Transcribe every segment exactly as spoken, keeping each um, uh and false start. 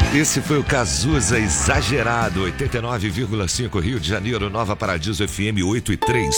Esse foi o Cazuza Exagerado, oitenta e nove vírgula cinco Rio de Janeiro, Nova Paradiso F M oito e três.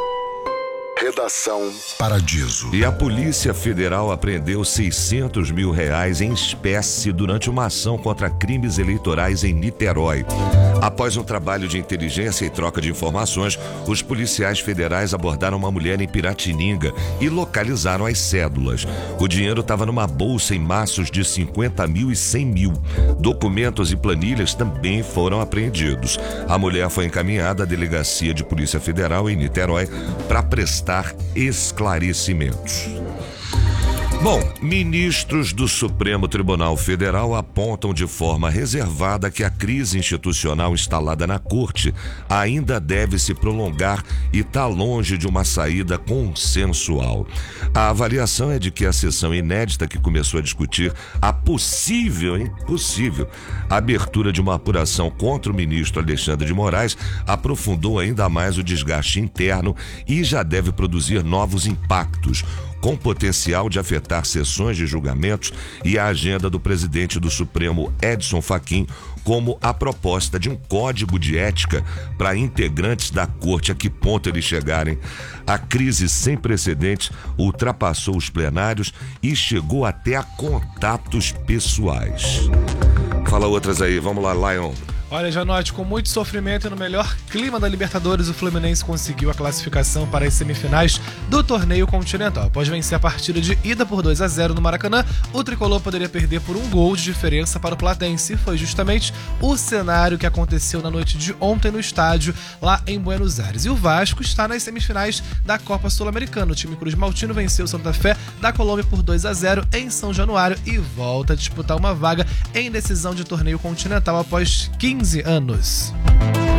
Redação Paradiso. E a Polícia Federal apreendeu seiscentos mil reais em espécie durante uma ação contra crimes eleitorais em Niterói. Após um trabalho de inteligência e troca de informações, os policiais federais abordaram uma mulher em Piratininga e localizaram as cédulas. O dinheiro estava numa bolsa em maços de cinquenta mil e cem mil. Documentos e planilhas também foram apreendidos. A mulher foi encaminhada à Delegacia de Polícia Federal em Niterói para prestar esclarecimentos. Bom, ministros do Supremo Tribunal Federal apontam de forma reservada que a crise institucional instalada na Corte ainda deve se prolongar e está longe de uma saída consensual. A avaliação é de que a sessão inédita que começou a discutir a possível, hein, possível, abertura de uma apuração contra o ministro Alexandre de Moraes aprofundou ainda mais o desgaste interno e já deve produzir novos impactos, com potencial de afetar sessões de julgamentos e a agenda do presidente do Supremo, Edson Fachin, como a proposta de um código de ética para integrantes da corte. A que ponto eles chegarem? A crise sem precedentes ultrapassou os plenários e chegou até a contatos pessoais. Fala outras aí, vamos lá, Lion. Olha, Janote, com muito sofrimento e no melhor clima da Libertadores, o Fluminense conseguiu a classificação para as semifinais do torneio continental. Após vencer a partida de ida por dois a zero no Maracanã, o tricolor poderia perder por um gol de diferença para o Platense. E foi justamente o cenário que aconteceu na noite de ontem no estádio, lá em Buenos Aires. E o Vasco está nas semifinais da Copa Sul-Americana. O time Cruz Maltino venceu o Santa Fé da Colômbia por dois a zero em São Januário e volta a disputar uma vaga em decisão de torneio continental após quinze anos.